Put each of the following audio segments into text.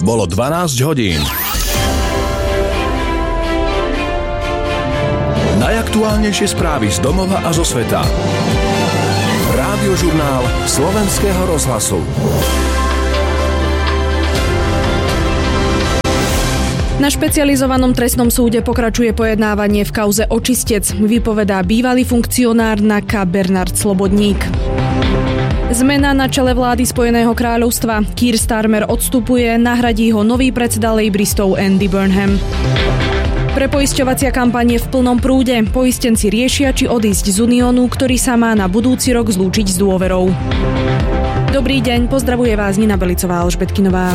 Bolo 12 hodín. Najaktuálnejšie správy z domova a zo sveta. Rádiožurnál Slovenského rozhlasu. Na špecializovanom trestnom súde pokračuje pojednávanie v kauze Očistec, vypovedá bývalý funkcionár NAKA Bernard Slobodník. Zmena na čele vlády Spojeného kráľovstva. Keir Starmer odstupuje, nahradí ho nový predseda lejbristov Andy Burnham. Prepoisťovacia kampaň je v plnom prúde. Poistenci riešia, či odísť z Uniónu, ktorý sa má na budúci rok zlúčiť s dôverou. Dobrý deň, pozdravuje vás Nina Belicová a Alžbetkinová.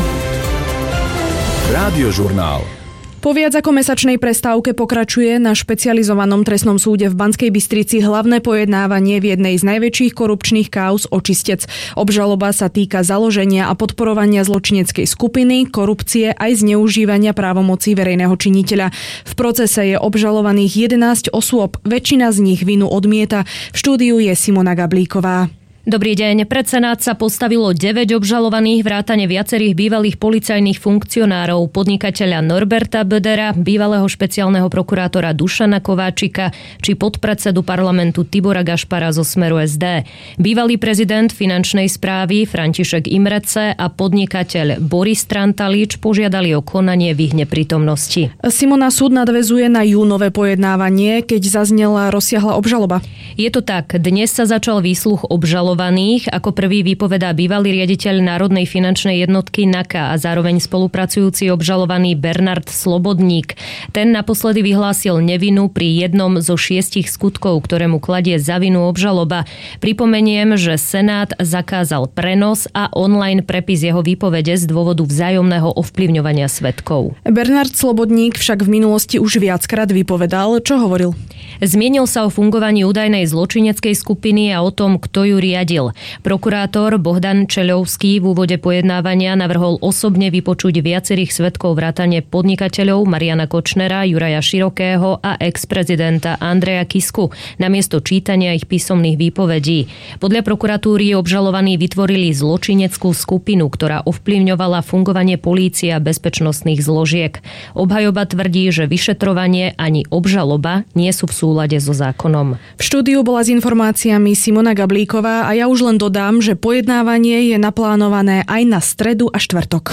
Rádiožurnál. Po viac ako mesačnej prestávke pokračuje na špecializovanom trestnom súde v Banskej Bystrici hlavné pojednávanie v jednej z najväčších korupčných káuz Očistec. Obžaloba sa týka založenia a podporovania zločineckej skupiny, korupcie aj zneužívania právomocí verejného činiteľa. V procese je obžalovaných 11 osôb, väčšina z nich vinu odmieta. V štúdiu je Simona Gablíková. Dobrý deň. Pred Senát sa postavilo 9 obžalovaných vrátane viacerých bývalých policajných funkcionárov, podnikateľa Norberta Bödera, bývalého špeciálneho prokurátora Dušana Kováčika či podpredsedu parlamentu Tibora Gašpara zo Smeru SD. Bývalý prezident finančnej správy František Imrece a podnikateľ Boris Trantalič požiadali o konanie v ich neprítomnosti. Simona, súd nadväzuje na júnové pojednávanie, keď zaznela rozsiahla obžaloba. Je to tak. Dnes sa začal výsluch obžalovaných. Ako prvý vypovedá bývalý riaditeľ Národnej finančnej jednotky NAKA a zároveň spolupracujúci obžalovaný Bernard Slobodník. Ten naposledy vyhlásil nevinu pri jednom zo 6 skutkov, ktorému kladie za vinu obžaloba. Pripomeniem, že Senát zakázal prenos a online prepis jeho výpovede z dôvodu vzájomného ovplyvňovania svedkov. Bernard Slobodník však v minulosti už viackrát vypovedal. Čo hovoril? Zmienil sa o fungovaní údajnej zločineckej skupiny a o tom, kto ju riadil. Prokurátor Bohdan Čeľovský v úvode pojednávania navrhol osobne vypočuť viacerých svedkov vrátane podnikateľov Mariana Kočnera, Juraja Širokého a ex-prezidenta Andreja Kisku namiesto čítania ich písomných výpovedí. Podľa prokuratúry obžalovaní vytvorili zločineckú skupinu, ktorá ovplyvňovala fungovanie polície a bezpečnostných zložiek. Obhajoba tvrdí, že vyšetrovanie ani obžaloba nie sú v súlade so zákonom. V štúdiu bola s informáciami Simona Gablíková a ja už len dodám, že pojednávanie je naplánované aj na stredu a štvrtok.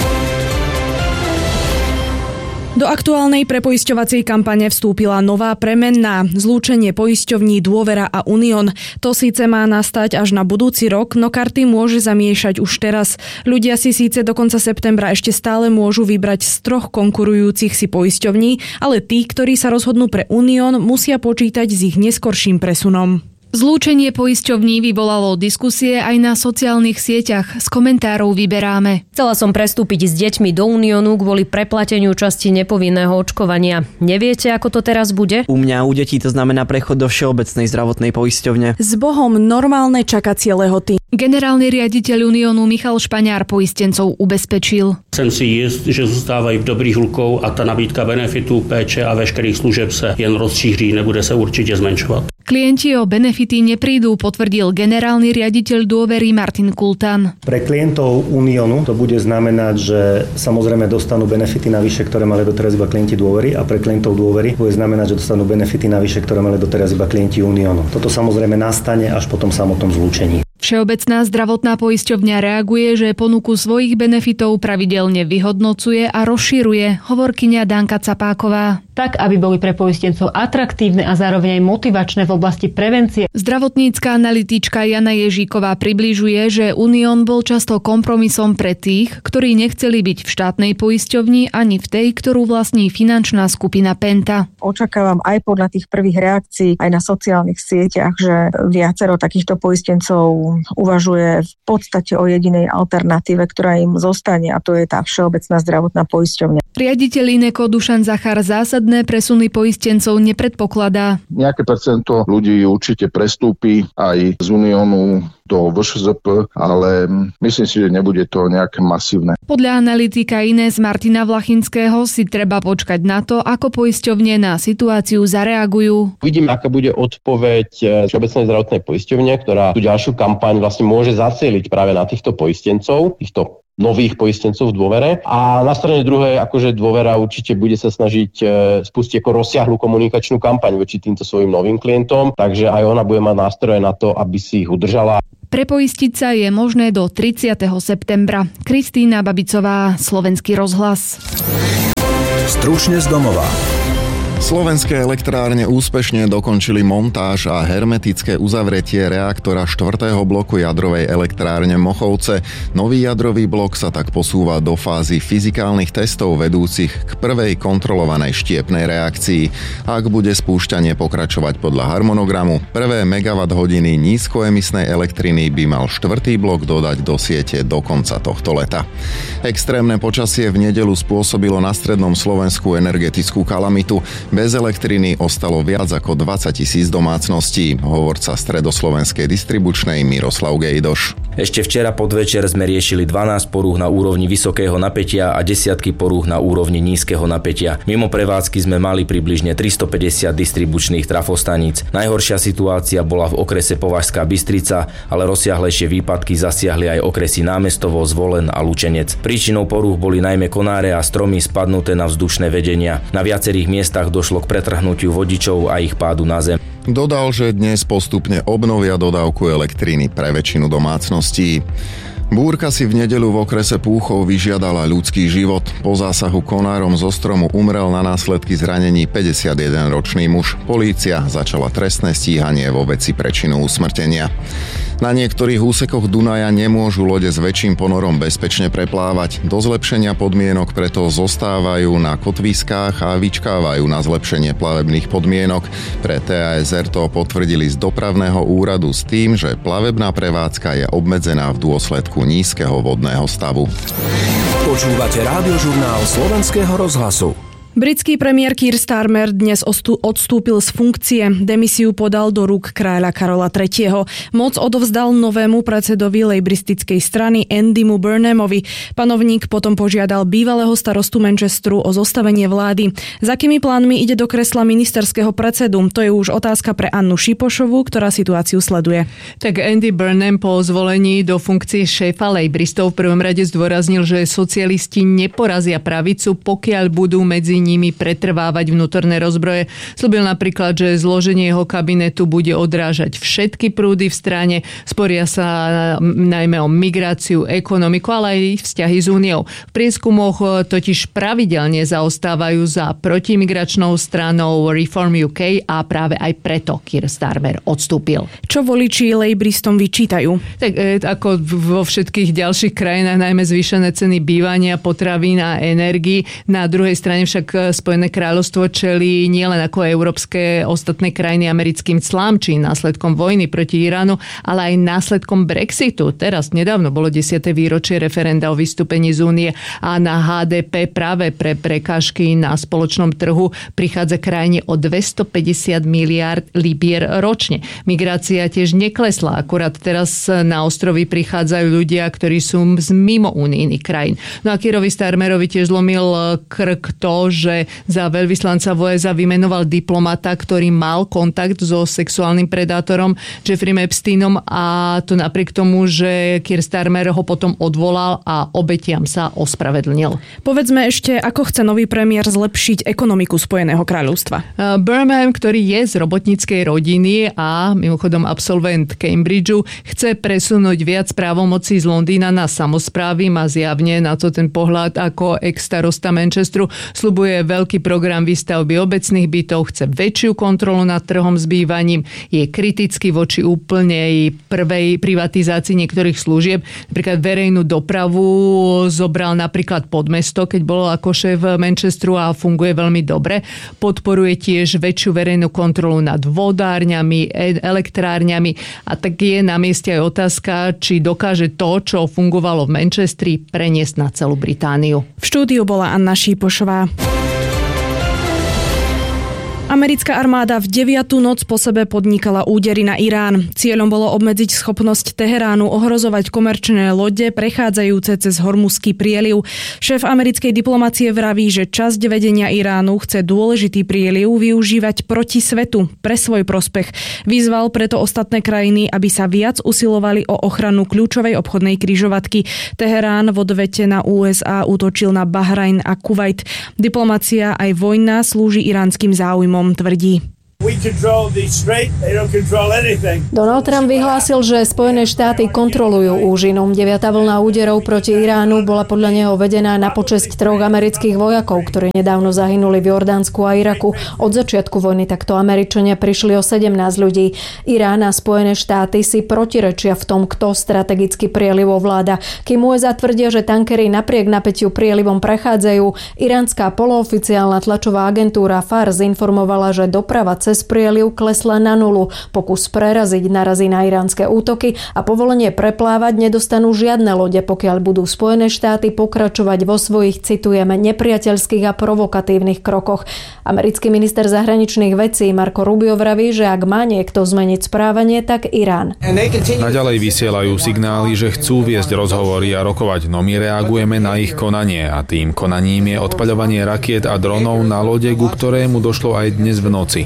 Do aktuálnej prepoisťovacej kampane vstúpila nová premenná. Zlúčenie poisťovní Dôvera a Unión. To síce má nastať až na budúci rok, no karty môže zamiešať už teraz. Ľudia si síce do konca septembra ešte stále môžu vybrať z 3 konkurujúcich si poisťovní, ale tí, ktorí sa rozhodnú pre Unión, musia počítať s ich neskorším presunom. Zlúčenie poisťovní vyvolalo diskusie aj na sociálnych sieťach. Z komentárov vyberáme. Chcela som prestúpiť s deťmi do Uniónu kvôli preplateniu časti nepovinného očkovania. Neviete, ako to teraz bude? U mňa u detí to znamená prechod do všeobecnej zdravotnej poisťovne. S Bohom normálne čakacie lehoty. Generálny riaditeľ Uniónu Michal Špaňár poistencov ubezpečil. Jsem si jist, že zůstávají v dobrých rukou a ta nabídka benefitů, péče a veškerých služeb se jen rozšíří, nebude se určitě zmenšovat. Klienti o benefity neprídu, potvrdil generálny riaditeľ Dôvery Martin Kultan. Pre klientov Uniónu to bude znamenať, že samozrejme dostanú benefity navyše, ktoré mali doteraz iba klienti Dôvery, a pre klientov Dôvery bude znamenať, že dostanú benefity navyše, ktoré mali doteraz iba klienti Uniónu. Toto samozrejme nastane až po tom samotnom zlúčení. Všeobecná zdravotná poisťovňa reaguje, že ponuku svojich benefitov pravidelne vyhodnocuje a rozširuje, hovorkyňa Danka Capáková. Tak, aby boli pre poistencov atraktívne a zároveň aj motivačné v oblasti prevencie. Zdravotnícka analytička Jana Ježíková približuje, že Unión bol často kompromisom pre tých, ktorí nechceli byť v štátnej poisťovni ani v tej, ktorú vlastní finančná skupina Penta. Očakávam aj podľa tých prvých reakcií aj na sociálnych sieťach, že viacero takýchto poistencov uvažuje v podstate o jedinej alternatíve, ktorá im zostane, a to je tá všeobecná zdravotná poisťovňa. Riaditeľ Ineko Dušan Zachar zásadné presuny poistencov nepredpokladá. Nejaké percento ľudí určite prestúpi aj z Uniónu do VŠZP, ale myslím si, že nebude to nejaké masívne. Podľa analytika Inés Martina Vlachinského si treba počkať na to, ako poisťovne na situáciu zareagujú. Uvidíme, aká bude odpoveď Všeobecnej zdravotnej poisťovne, ktorá tú ďalšiu kampaň vlastne môže zacieliť práve na týchto poistencov, týchto nových poistencov v dôvere. A na strane druhej, akože dôvera určite bude sa snažiť spustiť ako rozsiahlu komunikačnú kampaň voči týmto svojim novým klientom, takže aj ona bude mať nástroje na to, aby si ich udržala. Prepoistiť sa je možné do 30. septembra. Kristína Babicová, Slovenský rozhlas. Stručne z domova. Slovenské elektrárne úspešne dokončili montáž a hermetické uzavretie reaktora 4. bloku jadrovej elektrárne Mochovce. Nový jadrový blok sa tak posúva do fázy fyzikálnych testov vedúcich k prvej kontrolovanej štiepnej reakcii. Ak bude spúšťanie pokračovať podľa harmonogramu, prvé megawatt-hodiny nízkoemisnej elektriny by mal 4. blok dodať do siete do konca tohto leta. Extrémne počasie v nedeľu spôsobilo na strednom Slovensku energetickú kalamitu. Bez elektriny ostalo viac ako 20 000 domácností, hovorca Stredoslovenskej distribučnej Miroslav Gejdoš. Ešte včera podvečer sme riešili 12 porúch na úrovni vysokého napätia a desiatky porúch na úrovni nízkeho napätia. Mimo prevádzky sme mali približne 350 distribučných trafostaníc. Najhoršia situácia bola v okrese Považská Bystrica, ale rozsiahlejšie výpadky zasiahli aj okresy Námestovo, Zvolen a Lučenec. Príčinou porúch boli najmä konáre a stromy spadnuté na vzdušné vedenia. Na viacerých miestach došlo k pretrhnutiu vodičov a ich pádu na zem. Dodal, že dnes postupne obnovia dodávku elektriny pre väčšinu domácností. Búrka si v nedeľu v okrese Púchov vyžiadala ľudský život. Po zásahu konárom zo stromu umrel na následky zranení 51-ročný muž. Polícia začala trestné stíhanie vo veci prečinu usmrtenia. Na niektorých úsekoch Dunaja nemôžu lode s väčším ponorom bezpečne preplávať. Do zlepšenia podmienok preto zostávajú na kotviskách a vyčkávajú na zlepšenie plavebných podmienok. Pre TASR to potvrdili z dopravného úradu s tým, že plavebná prevádzka je obmedzená v dôsledku nízkeho vodného stavu. Počúvate rádiožurnál Slovenského rozhlasu. Britský premiér Keir Starmer dnes odstúpil z funkcie. Demisiu podal do rúk kráľa Karola III. Moc odovzdal novému predsedovi lejbristickej strany Andymu Burnhamovi. Panovník potom požiadal bývalého starostu Manchesteru o zostavenie vlády. Za akými plánmi ide do kresla ministerského predsedu? To je už otázka pre Annu Šipošovú, ktorá situáciu sleduje. Tak Andy Burnham po zvolení do funkcie šéfa lejbristov v prvom rade zdôraznil, že socialisti neporazia pravicu, pokiaľ budú medzi nimi pretrvávať vnútorné rozbroje. Sľúbil napríklad, že zloženie jeho kabinetu bude odrážať všetky prúdy v strane, sporia sa najmä o migráciu, ekonomiku, ale aj vzťahy s úniou. V prieskumoch totiž pravidelne zaostávajú za protimigračnou stranou Reform UK a práve aj preto Keir Starmer odstúpil. Čo voliči lejbristom vyčítajú? Tak ako vo všetkých ďalších krajinách, najmä zvýšené ceny bývania, potravín a energií. Na druhej strane však Spojené kráľovstvo čelí nielen ako európske ostatné krajiny americkým clám, či následkom vojny proti Iránu, ale aj následkom Brexitu. Teraz nedávno bolo 10. výročie referenda o vystúpení z únie a na HDP práve pre prekážky na spoločnom trhu prichádza krajine o 250 miliárd libier ročne. Migrácia tiež neklesla, akurát teraz na ostrovy prichádzajú ľudia, ktorí sú z mimo unijných krajín. No a Keirovi Starmerovi tiež zlomil krk to, že za veľvyslanca USA vymenoval diplomata, ktorý mal kontakt so sexuálnym predátorom Jeffreyom Epsteinom, a to napriek tomu, že Keir Starmer ho potom odvolal a obetiam sa ospravedlnil. Povedzme ešte, ako chce nový premiér zlepšiť ekonomiku Spojeného kráľovstva. Burnham, ktorý je z robotníckej rodiny a mimochodom absolvent Cambridgeu, chce presunúť viac právomocí z Londýna na samosprávy, má zjavne na to ten pohľad ako ex-starosta Manchesteru. Sľubuje veľký program výstavby obecných bytov, chce väčšiu kontrolu nad trhom s bývaním, je kritický voči úplnej prvej privatizácii niektorých služieb. Napríklad verejnú dopravu zobral napríklad pod mesto, keď bol ako šéf Manchesteru a funguje veľmi dobre. Podporuje tiež väčšiu verejnú kontrolu nad vodárňami, elektrárňami, a tak je na mieste aj otázka, či dokáže to, čo fungovalo v Manchesteri, preniesť na celú Britániu. V štúdiu bola Anna Šipošová. Americká armáda v 9. noc po sebe podnikala údery na Irán. Cieľom bolo obmedziť schopnosť Teheránu ohrozovať komerčné lode prechádzajúce cez Hormuzský prieliv. Šéf americkej diplomacie vraví, že časť vedenia Iránu chce dôležitý prieliv využívať proti svetu pre svoj prospech. Vyzval preto ostatné krajiny, aby sa viac usilovali o ochranu kľúčovej obchodnej križovatky. Teherán v odvete na USA útočil na Bahrajn a Kuvajt. Diplomacia aj vojna slúži iránskym záujmom, tvrdí. Donald Trump vyhlásil, že Spojené štáty kontrolujú úžinu. 9. vlna úderov proti Iránu bola podľa neho vedená na počesť 3 amerických vojakov, ktorí nedávno zahynuli v Jordánsku a Iraku. Od začiatku vojny takto Američania prišli o 17 ľudí. Irán a Spojené štáty si protirečia v tom, kto strategicky prieliv ovláda. Kým USA tvrdia, že tankery napriek napätiu prielivom prechádzajú, iránska polooficiálna tlačová agentúra Fars informovala, že doprava cez prieliv klesla na nulu. Pokus preraziť narazí na iránske útoky a povolenie preplávať nedostanú žiadne lode, pokiaľ budú Spojené štáty pokračovať vo svojich, citujeme, nepriateľských a provokatívnych krokoch. Americký minister zahraničných vecí Marco Rubio vraví, že ak má niekto zmeniť správanie, tak Irán. Naďalej vysielajú signály, že chcú viesť rozhovory a rokovať, no my reagujeme na ich konanie a tým konaním je odpaľovanie rakiet a dronov na lode, ku ktorému došlo aj dnes v noci.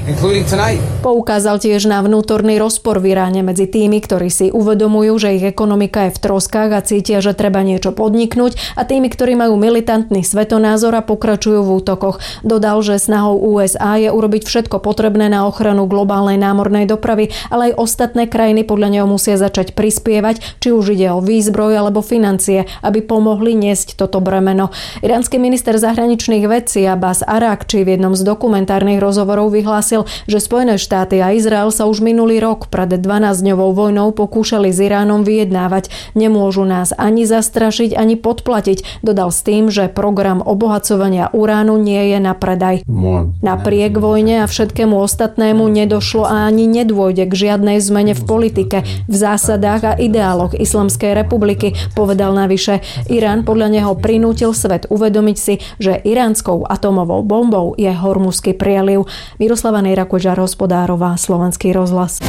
Poukázal tiež na vnútorný rozpor v Iráne medzi tými, ktorí si uvedomujú, že ich ekonomika je v troskách a cítia, že treba niečo podniknúť, a tými, ktorí majú militantný svetonázor a pokračujú v útokoch. Dodal, že snahou USA je urobiť všetko potrebné na ochranu globálnej námornej dopravy, ale aj ostatné krajiny podľa neho musia začať prispievať, či už ide o výzbroj alebo financie, aby pomohli niesť toto bremeno. Iránsky minister zahraničných vecí Abbas Arakči v jednom z dokumentárnych rozhovorov vyhlásil, že Spojené štáty a Izrael sa už minulý rok pred 12-dňovou vojnou pokúšali s Iránom vyjednávať. Nemôžu nás ani zastrašiť, ani podplatiť, dodal s tým, že program obohacovania uránu nie je na predaj. Napriek vojne a všetkému ostatnému nedošlo a ani nedôjde k žiadnej zmene v politike, v zásadách a ideáloch Islamskej republiky, povedal navyše. Irán podľa neho prinútil svet uvedomiť si, že iránskou atomovou bombou je Hormuzský prieliv. Miroslava Nejrakožar, Hospodárová, Slovenský rozhlas.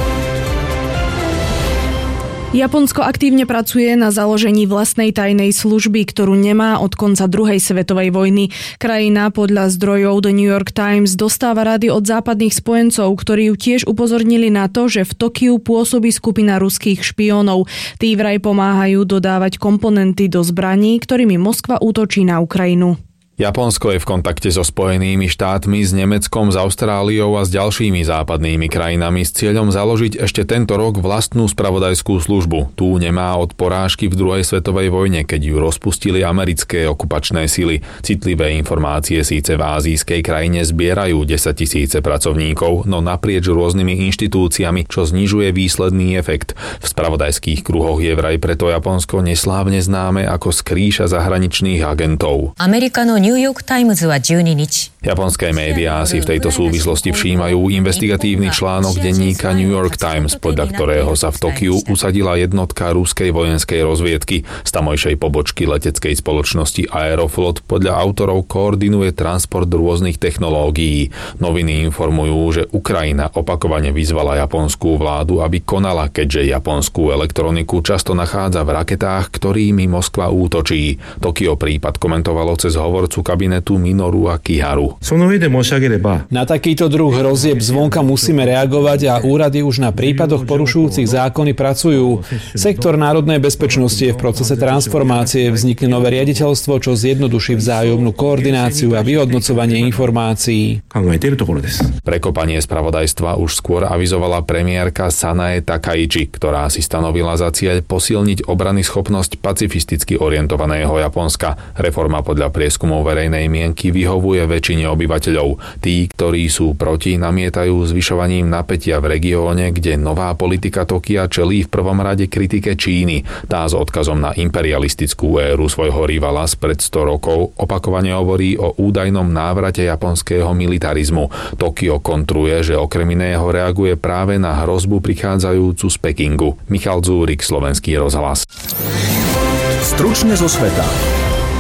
Japonsko aktívne pracuje na založení vlastnej tajnej služby, ktorú nemá od konca druhej svetovej vojny. Krajina podľa zdrojov The New York Times dostáva rady od západných spojencov, ktorí ju tiež upozornili na to, že v Tokiu pôsobí skupina ruských špiónov. Tí vraj pomáhajú dodávať komponenty do zbraní, ktorými Moskva útočí na Ukrajinu. Japonsko je v kontakte so Spojenými štátmi, s Nemeckom, s Austráliou a s ďalšími západnými krajinami s cieľom založiť ešte tento rok vlastnú spravodajskú službu. Tu nemá od porážky v druhej svetovej vojne, keď ju rozpustili americké okupačné sily. Citlivé informácie síce v ázijskej krajine zbierajú 10 000 pracovníkov, no naprieč rôznymi inštitúciami, čo znižuje výsledný efekt. V spravodajských kruhoch je vraj preto Japonsko neslávne známe ako skrýša zahraničných agentov. Japonské médiá si v tejto súvislosti všímajú investigatívny článok denníka New York Times, podľa ktorého sa v Tokiu usadila jednotka ruskej vojenskej rozviedky. Z tamojšej pobočky leteckej spoločnosti Aeroflot podľa autorov koordinuje transport rôznych technológií. Noviny informujú, že Ukrajina opakovane vyzvala japonskú vládu, aby konala, keďže japonskú elektroniku často nachádza v raketách, ktorými Moskva útočí. Tokio prípad komentovalo cez hovorcu kabinetu Minoru Akiharu. Na takýto druh hrozieb zvonka musíme reagovať a úrady už na prípadoch porušujúcich zákony pracujú. Sektor národnej bezpečnosti je v procese transformácie, vznikne nové riaditeľstvo, čo zjednoduší vzájomnú koordináciu a vyhodnocovanie informácií. Prekopanie spravodajstva už skôr avizovala premiérka Sanae Takaichi, ktorá si stanovila za cieľ posilniť obranyschopnosť pacifisticky orientovaného Japonska. Reforma podľa prieskumov verejnej mienky vyhovuje väčšine obyvateľov. Tí, ktorí sú proti, namietajú zvyšovaním napätia v regióne, kde nová politika Tokia čelí v prvom rade kritike Číny. Tá s odkazom na imperialistickú éru svojho rivala spred 100 rokov opakovane hovorí o údajnom návrate japonského militarizmu. Tokio kontruje, že okrem iného reaguje práve na hrozbu prichádzajúcu z Pekingu. Michal Dzúrik, Slovenský rozhlas. Stručne zo sveta.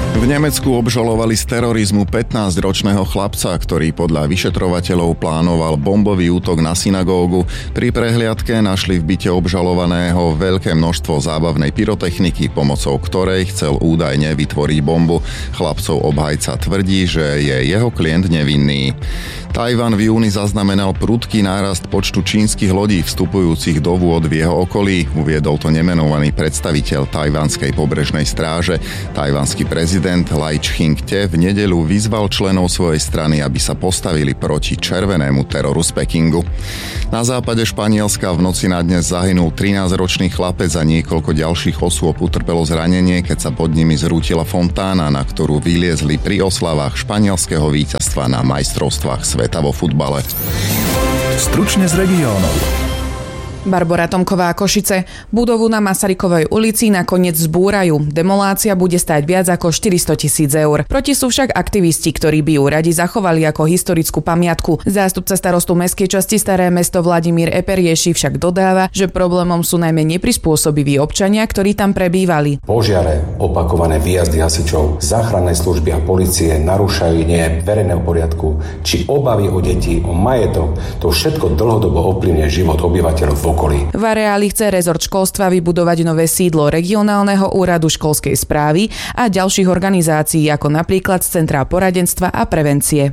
V Nemecku obžalovali z terorizmu 15-ročného chlapca, ktorý podľa vyšetrovateľov plánoval bombový útok na synagógu. Pri prehliadke našli v byte obžalovaného veľké množstvo zábavnej pyrotechniky, pomocou ktorej chcel údajne vytvoriť bombu. Chlapcov obhajca tvrdí, že je jeho klient nevinný. Tajvan v júni zaznamenal prudký nárast počtu čínskych lodí vstupujúcich do vôd v jeho okolí, uviedol to nemenovaný predstaviteľ tajvanskej pobrežnej stráže. Tajvanský prezident Lai Ching-te v nedeľu vyzval členov svojej strany, aby sa postavili proti červenému teroru z Pekingu. Na západe Španielska v noci na dnes zahynul 13-ročný chlapec a niekoľko ďalších osôb utrpelo zranenie, keď sa pod nimi zrútila fontána, na ktorú vyliezli pri oslavách španielského víťazstva na majstrovstvách sveta vo futbale. Stručne z regiónov. Barbora Tomková, Košice. Budovu na Masarykovej ulici nakoniec zbúrajú. Demolácia bude stáť viac ako 400 000 eur. Proti sú však aktivisti, ktorí by ju radi zachovali ako historickú pamiatku. Zástupca starostu mestskej časti Staré mesto Vladimír Eperieši však dodáva, že problémom sú najmä neprispôsobiví občania, ktorí tam prebývali. Požiare, opakované výjazdy hasičov, záchrannej služby a polície narúšajú verejného poriadku, či obavy o deti, o majetok, to všetko dlhodobo ovplyvňuje život obyvateľov v okolí. V areáli chce rezort školstva vybudovať nové sídlo regionálneho úradu školskej správy a ďalších organizácií, ako napríklad Centra poradenstva a prevencie.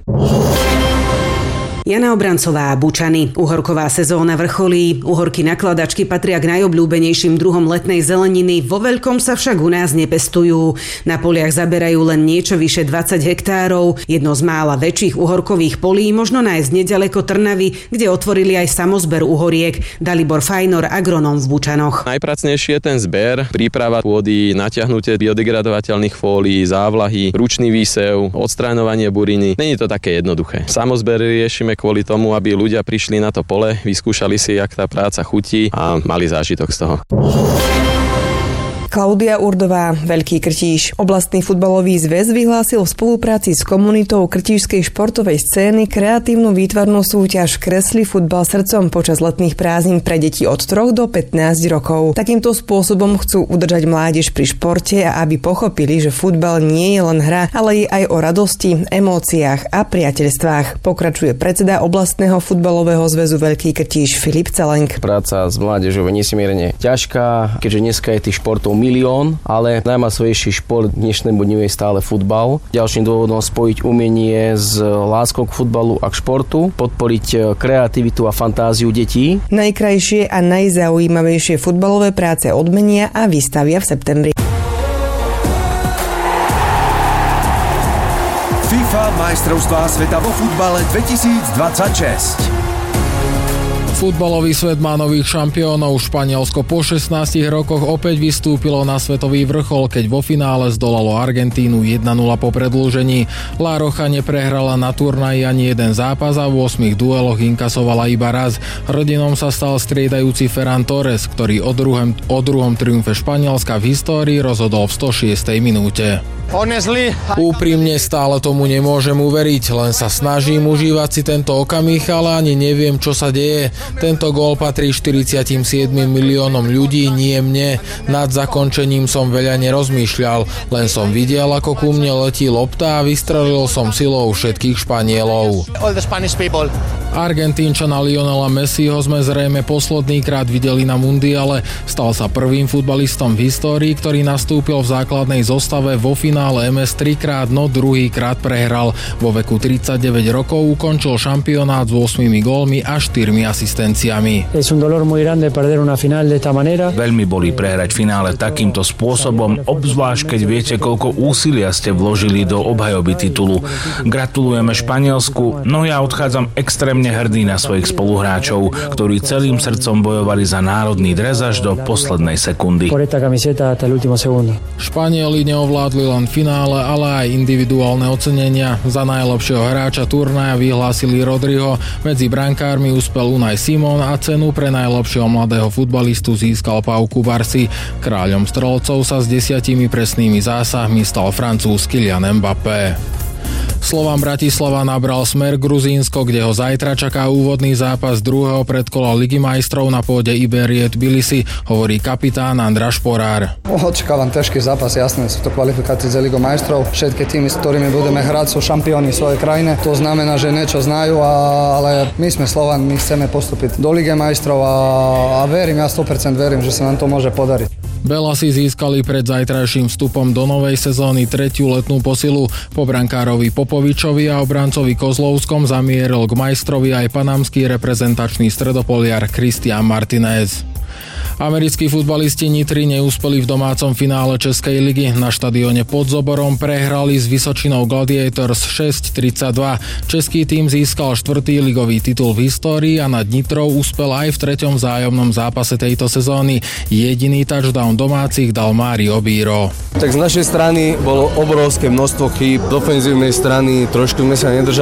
Jana Obrancová, Bučany. Uhorková sezóna vrcholí. Uhorky nakladačky patria k najobľúbenejším druhom letnej zeleniny, vo veľkom sa však u nás nepestujú. Na poliach zaberajú len niečo vyše 20 hektárov. Jedno z mála väčších uhorkových polí možno nájsť nedaleko Trnavy, kde otvorili aj samozber uhoriek. Dalibor Fajnor, agronóm v Bučanoch. Najpracnejšie je ten zber, príprava pôdy, natiahnutie biodegradovateľných fólií, závlahy, ručný výsev, odstráňovanie buriny. Není to také jednoduché. Samozber riešime kvôli tomu, aby ľudia prišli na to pole, vyskúšali si, jak tá práca chutí a mali zážitok z toho. Klaudia Urdová, Veľký Krtíš. Oblastný futbalový zväz vyhlásil v spolupráci s komunitou krtíšskej športovej scény kreatívnu výtvarnú súťaž Kresli futbal srdcom počas letných prázdnin pre deti od 3 do 15 rokov. Takýmto spôsobom chcú udržať mládež pri športe a aby pochopili, že futbal nie je len hra, ale je aj o radosti, emóciách a priateľstvách. Pokračuje predseda oblastného futbalového zväzu Veľký Krtíš Filip Celenk. Práca s mládežou je nesmierne ťažká, keďže dneska je tých športov milión, ale najmasovejší šport dnešnému dňu je stále futbal. Ďalším dôvodom spojiť umenie s láskou k futbalu a k športu, podporiť kreativitu a fantáziu detí. Najkrajšie a najzaujímavejšie futbalové práce odmenia a vystavia v septembri. FIFA majstrovstvá sveta vo futbale 2026. Futbalový svet má nových šampiónov. Španielsko po 16 rokoch opäť vystúpilo na svetový vrchol, keď vo finále zdolalo Argentínu 1-0 po predĺžení. La Roja neprehrala na turnaji ani jeden zápas a v 8 dueloch inkasovala iba raz. Hrdinom sa stal striedajúci Ferran Torres, ktorý o druhom triumfe Španielska v histórii rozhodol v 106. minúte. Úprimne stále tomu nemôžem uveriť, len sa snažím užívať si tento okamih, ale ani neviem, čo sa deje. Tento gól patrí 47 miliónom ľudí, nie mne. Nad zakončením som veľa nerozmýšľal, len som videl, ako ku mne letí lopta a vystrelil som silou všetkých Španielov. Argentínčana Lionela Messiho sme zrejme poslednýkrát videli na mundiale. Stal sa prvým futbalistom v histórii, ktorý nastúpil v základnej zostave vo finále MS 3-krát, no druhýkrát prehral. Vo veku 39 rokov ukončil šampionát s 8 gólmi a 4 asistenciami. Veľmi boli prehrať finále takýmto spôsobom, obzvlášť keď viete, koľko úsilia ste vložili do obhajoby titulu. Gratulujeme Španielsku, no ja odchádzam extrémne hrdý na svojich spoluhráčov, ktorí celým srdcom bojovali za národný dres až do poslednej sekundy. Španieli neovládli len finále, ale aj individuálne ocenenia. Za najlepšieho hráča turnaja vyhlásili Rodriho, medzi brankármi uspel Unai Simon a cenu pre najlepšieho mladého futbalistu získal Pau Cubarsí. Kráľom strelcov sa s 10 presnými zásahmi stal Francúz Kylian Mbappé. Slovan Bratislava nabral smer Gruzínsko, kde ho zajtra čaká úvodný zápas druhého predkola Ligy majstrov na pôde Iberie Tbilisi, hovorí kapitán András Šporár. Očakávam ťažký zápas, jasné, sú to kvalifikácie za Ligu majstrov. Všetky týmy, s ktorými budeme hrať, sú šampióni svojej krajine. To znamená, že niečo znajú, ale my sme Slovan, my chceme postúpiť do Ligy majstrov a verím, ja 100% verím, že sa nám to môže podariť. Belasi získali pred zajtrajším vstupom do novej sezóny tretiu letnú posilu. Po brankárovi Popovičovi a obrancovi Kozlovskom zamieril k majstrovi aj panamský reprezentačný stredopoliar Cristian Martinez. Americkí futbalisti Nitry neúspeli v domácom finále Českej ligy. Na štadióne pod Zoborom prehrali s Vysočinou Gladiators 6-32. Český tím získal 4. ligový titul v histórii a nad Nitrou úspel aj v 3. vzájomnom zápase tejto sezóny. Jediný touchdown domácich dal Mário Bíro. Tak z našej strany bolo obrovské množstvo chýb. Z ofenzívnej strany trošku sme sa nedržali